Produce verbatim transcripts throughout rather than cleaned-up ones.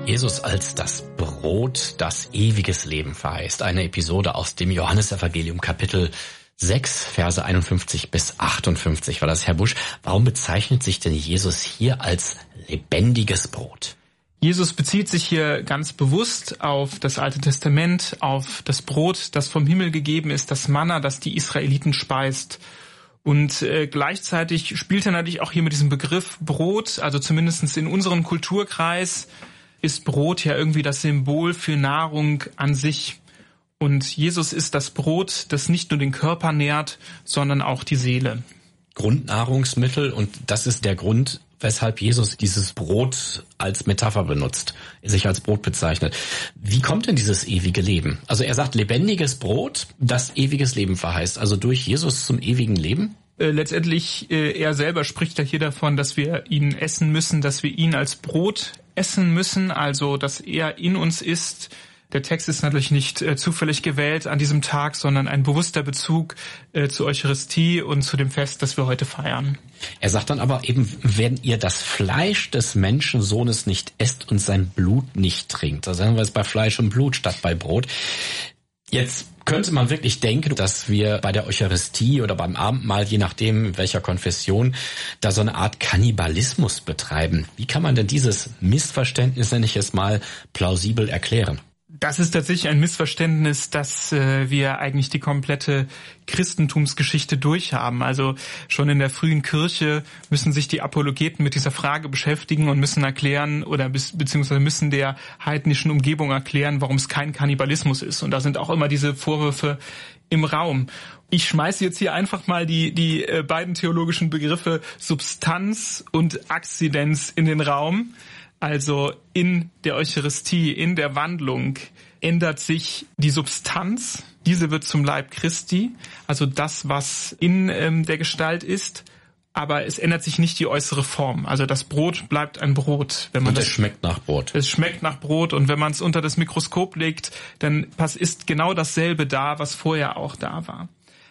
Jesus als das Brot, das ewiges Leben verheißt. Eine Episode aus dem Johannesevangelium Kapitel sechs, Verse einundfünfzig bis achtundfünfzig war das, Herr Busch. Warum bezeichnet sich denn Jesus hier als lebendiges Brot? Jesus bezieht sich hier ganz bewusst auf das Alte Testament, auf das Brot, das vom Himmel gegeben ist, das Manna, das die Israeliten speist. Und äh, gleichzeitig spielt er natürlich auch hier mit diesem Begriff Brot, also zumindest in unserem Kulturkreis ist Brot ja irgendwie das Symbol für Nahrung an sich. Und Jesus ist das Brot, das nicht nur den Körper nährt, sondern auch die Seele. Grundnahrungsmittel, und das ist der Grund, weshalb Jesus dieses Brot als Metapher benutzt, sich als Brot bezeichnet. Wie kommt denn dieses ewige Leben? Also er sagt, lebendiges Brot, das ewiges Leben verheißt. Also durch Jesus zum ewigen Leben? Äh, letztendlich, äh, er selber spricht ja hier davon, dass wir ihn essen müssen, dass wir ihn als Brot essen müssen, also dass er in uns ist. Der Text ist natürlich nicht äh, zufällig gewählt an diesem Tag, sondern ein bewusster Bezug äh, zur Eucharistie und zu dem Fest, das wir heute feiern. Er sagt dann aber eben, wenn ihr das Fleisch des Menschensohnes nicht esst und sein Blut nicht trinkt. Da sagen wir es bei Fleisch und Blut statt bei Brot. Jetzt könnte man wirklich denken, dass wir bei der Eucharistie oder beim Abendmahl, je nachdem welcher Konfession, da so eine Art Kannibalismus betreiben. Wie kann man denn dieses Missverständnis, nenne ich es mal, plausibel erklären? Das ist tatsächlich ein Missverständnis, dass äh, wir eigentlich die komplette Christentumsgeschichte durchhaben. Also schon in der frühen Kirche müssen sich die Apologeten mit dieser Frage beschäftigen und müssen erklären oder bis, beziehungsweise müssen der heidnischen Umgebung erklären, warum es kein Kannibalismus ist. Und da sind auch immer diese Vorwürfe im Raum. Ich schmeiße jetzt hier einfach mal die die äh, beiden theologischen Begriffe Substanz und Akzidenz in den Raum. Also in der Eucharistie, in der Wandlung ändert sich die Substanz. Diese wird zum Leib Christi, also das, was in ähm, der Gestalt ist. Aber es ändert sich nicht die äußere Form. Also das Brot bleibt ein Brot. Wenn man und das, es schmeckt nach Brot. Es schmeckt nach Brot. Und wenn man es unter das Mikroskop legt, dann ist genau dasselbe da, was vorher auch da war.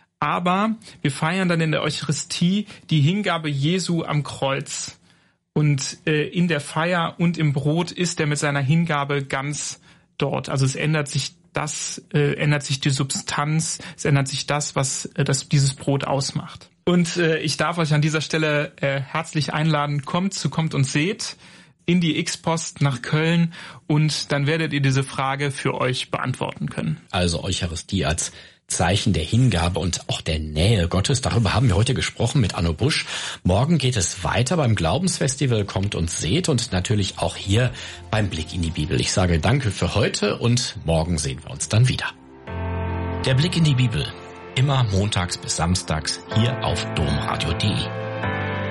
Aber wir feiern dann in der Eucharistie die Hingabe Jesu am Kreuz. Und äh, in der Feier und im Brot ist er mit seiner Hingabe ganz dort. Also es ändert sich das, äh, ändert sich die Substanz, es ändert sich das, was äh, das dieses Brot ausmacht. Und äh, ich darf euch an dieser Stelle äh, herzlich einladen, kommt zu Kommt und Seht in die X-Post nach Köln und dann werdet ihr diese Frage für euch beantworten können. Also Eucharistie als Zeichen der Hingabe und auch der Nähe Gottes. Darüber haben wir heute gesprochen mit Anno Busch. Morgen geht es weiter beim Glaubensfestival Kommt und Seht und natürlich auch hier beim Blick in die Bibel. Ich sage danke für heute und morgen sehen wir uns dann wieder. Der Blick in die Bibel. Immer montags bis samstags hier auf domradio punkt de.